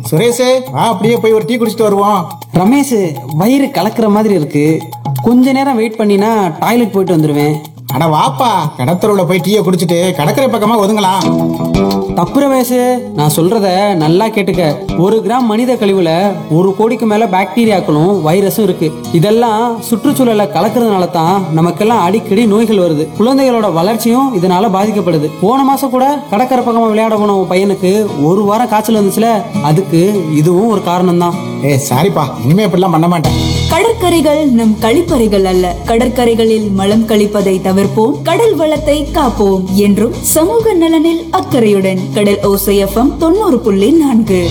சுரேஷே வா, அப்படியே போய் ஒரு டீ குடிச்சிட்டு வருவோம். ரமேஷ், வயிறு கலக்கிற மாதிரி இருக்கு, கொஞ்ச நேரம் வெயிட் பண்ணினா டாய்லெட் போயிட்டு வந்துருவேன். அட வாப்பா, கடத்தருவுல போய் டீயை குடிச்சிட்டு கடற்கரை பக்கமா ஒதுங்கலாம். தப்பு ரமேஷ், நான் சொல்றத நல்லா கேட்டுக்க. 1 கிராம் மனித கழிவுல 1 கோடிக்கு மேல பாக்டீரியாக்களும் வைரஸும் இருக்கு. இதெல்லாம் சுற்றுச்சூழலை கலக்கிறதுனால தான் நமக்கெல்லாம் அடிக்கடி நோய்கள் வருது. குழந்தைகளோட வளர்ச்சியும் இதனால பாதிக்கப்படுது. போன மாசம் கூட கடற்கரை பக்கமா விளையாட போன உன் பையனுக்கு 1 வாரம் காய்ச்சல் வந்துச்சுல, அதுக்கு இதுவும் ஒரு காரணம் தான். சாரிப்பா, இனிமே இப்படிலாம் பண்ண மாட்டேன். கடற்கரைகள் நம் கழிப்பறைகள் அல்ல. கடற்கரைகளில் மலம் கழிப்பதை தவிர்ப்போம், கடல் வளத்தை காப்போம் என்றும் சமூக நலனில் அக்கறையுடன் கடல் ஓசை எஃப்எம் 90.4.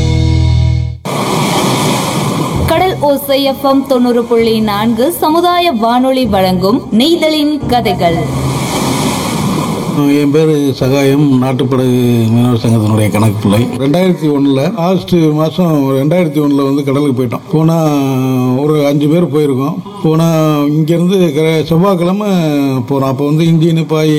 கடல் ஓசை எஃப்எம் 90.4 சமுதாய வானொலி வழங்கும் நெய்தலின் கதைகள். என் பேர் சகாயம், நாட்டுப்படகு மீனவர் சங்கத்தினுடைய கணக்கு பிள்ளை. 2001 ஆகஸ்ட் மாதம் 2001 வந்து கடலுக்கு போயிட்டோம். போனால் ஒரு 5 பேர் போயிருக்கோம். போனால் இங்கேருந்து செவ்வாய்க்கிழமை போகிறோம். அப்போ வந்து இந்தியன் பாய்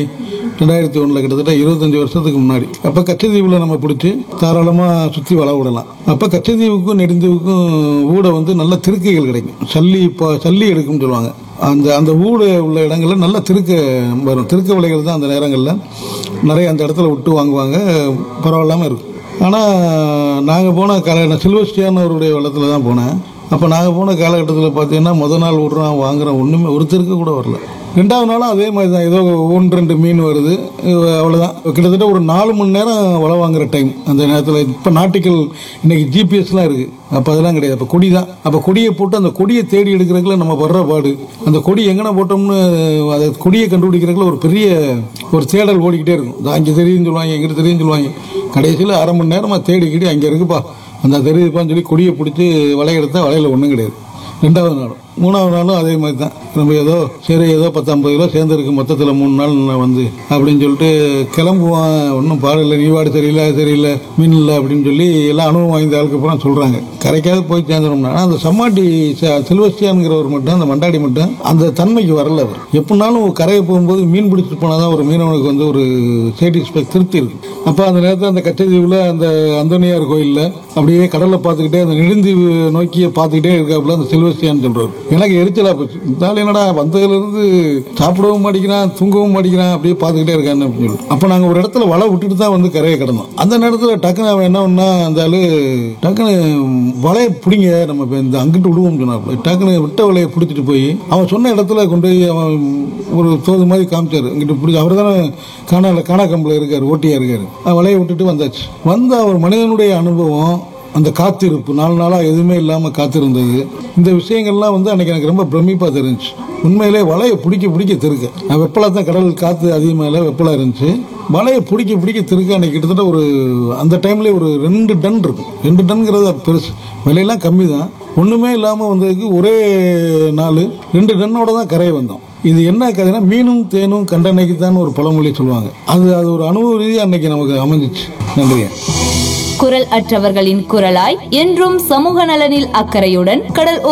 2001 கிட்டத்தட்ட 25 வருஷத்துக்கு முன்னாடி. அப்போ கச்சத்தீவில் நம்ம பிடிச்சி தாராளமாக சுற்றி வள விடலாம். அப்போ கச்சத்தீவுக்கும் நெடுந்தீவுக்கும் ஊட வந்து நல்ல திருக்கைகள் கிடைக்கும். சல்லி எடுக்கும்னு சொல்லுவாங்க. அந்த ஊட உள்ள இடங்களில் நல்ல திருக்க வரும். திருக்க விலைகள் தான் அந்த நேரங்களில் நிறைய அந்த இடத்துல விட்டு வாங்குவாங்க. பரவாயில்லாமல் இருக்கும். ஆனால் நாங்கள் போன சில்வஸ்டியான அவருடைய வள்ளத்தில் தான் போனேன். அப்போ நாங்கள் போன காலகட்டத்தில் பார்த்தீங்கன்னா முதல் நாள் விட்றோம் வாங்குறோம், ஒன்றுமே ஒரு திருக்க கூட வரல. 2வது நாளும் அதே மாதிரி தான், ஏதோ 1-2 மீன் வருது, அவ்வளோதான். கிட்டத்தட்ட ஒரு 4 மணி நேரம் வலை வாங்குற டைம் அந்த நேரத்தில். இப்போ நாட்டிக்கல் இன்னைக்கு ஜிபிஎஸ்லாம் இருக்குது, அப்போ அதெல்லாம் கிடையாது. அப்போ கொடி தான். அப்போ கொடியை போட்டு அந்த கொடியை தேடி எடுக்கிறதுக்குள்ள நம்ம படுற பாடு. அந்த கொடி எங்கே போட்டோம்னு அதை கொடியை கண்டுபிடிக்கிறதுக்குள்ள ஒரு பெரிய ஒரு தேடல் ஓடிக்கிட்டே இருக்கும். அங்கே தெரியுன்னு சொல்லுவாங்க, எங்கிட்ட தெரியுன்னு சொல்லுவாங்க. கடைசியில் 1/2 மணி நேரமாக தேடிக்கிட்டு அங்கே இருக்குப்பா அந்த தெரியுதுப்பான்னு சொல்லி கொடியை பிடிச்சி வலையெடுத்தால் வலையில் ஒன்றும் கிடையாது. 2வது நாளும் 3வது நாளும் அதே மாதிரி தான். நம்ம ஏதோ 10-50 கிலோ சேர்ந்துருக்கு மொத்தத்தில் 3 நாள் வந்து அப்படின்னு சொல்லிட்டு கிளம்புவான். ஒன்றும் பாடல, நீவாடு சரியில்லை, அது சரியில்லை, மீன் இல்லை அப்படின்னு சொல்லி எல்லாம் அனுபவம் வாய்ந்த ஆளுக்கு அப்புறம் சொல்கிறாங்க. கரைக்காவது போய் சேர்ந்துடணும்னா அந்த சம்மாட்டி சில்வஸ்டியானுங்கிறவர் மட்டும், அந்த மண்டாடி மட்டும் அந்த தன்மைக்கு வரல. அவர் எப்படினாலும் கரையை போகும்போது மீன் பிடிச்சிட்டு போனால் தான் ஒரு மீனவனுக்கு வந்து ஒரு சேட்டிஸ்ஃபேக்ட் திருப்தி இருக்கு. அப்போ அந்த நேரத்தில் அந்த கச்சத்தீவில் அந்த அந்தோனியார் கோயிலில் அப்படியே கடலை பார்த்துக்கிட்டே அந்த நெடுந்தீவு நோக்கிய பார்த்துக்கிட்டே இருக்காப்புல அந்த சில்வஸ்டியான்னு சொல்கிறார். எனக்கு எரிச்சலாக போச்சு. இருந்தாலும் என்னடா வந்ததுலேருந்து சாப்பிடவும் மாட்டேங்கிறான், தூங்கவும் மாட்டேங்கிறான், அப்படியே பார்த்துக்கிட்டே இருக்கான்னு அப்படின்னு சொல்லி. அப்போ நாங்கள் ஒரு இடத்துல வலை விட்டுட்டு தான் வந்து கரையை கிடந்தோம். அந்த நேரத்தில் டக்குன்னு அவன் என்ன பண்ணா, அந்த ஆளு டக்குன்னு வலையை பிடிங்க, நம்ம இப்போ இந்த அங்கிட்டு விடுவோம்னு சொன்னாப்புல. டக்குன்னு விட்ட வலையை பிடிச்சிட்டு போய் அவன் சொன்ன இடத்துல கொண்டு போய் அவன் ஒரு தோது மாதிரி காமிச்சாரு. இங்கிட்டு பிடிச்சி அவர் தானே காணா கம்பில் இருக்கார், ஓட்டியாக இருக்கார். வலையை விட்டுட்டு வந்தாச்சு. வந்த அவர் மனிதனுடைய அனுபவம், அந்த காத்திருப்பு, 4 நாளாக எதுவுமே இல்லாமல் காத்திருந்தது, இந்த விஷயங்கள்லாம் வந்து அன்றைக்கி எனக்கு ரொம்ப பிரமிப்பாக தெரிஞ்சிச்சு. உண்மையிலே வலையை பிடிக்க திருக்க, வெப்பலாக தான், கடல் காற்று அதிகமாக இல்லை, வெப்பலாக இருந்துச்சு. வலையை பிடிக்க திருக்க அன்றைக்கி கிட்டத்தட்ட ஒரு அந்த டைம்லேயே ஒரு 2 டன் இருக்கும். 2 டன்ங்கிறது பெருசு. விலையெல்லாம் கம்மி தான். ஒன்றுமே இல்லாமல் வந்ததுக்கு ஒரே நாள் 2 டன்னோட தான் கரையை வந்தோம். இது என்ன கதைனா, மீனும் தேனும் கண்டனைக்கு தான் ஒரு பழமொழி சொல்லுவாங்க. அது ஒரு அனுபவ ரீதியாக அன்னைக்கு நமக்கு அமைஞ்சிச்சு. நன்றியா. குரல் அற்றவர்களின் குரலாய் என்றும் சமூக நலனில் அக்கறையுடன் கடல்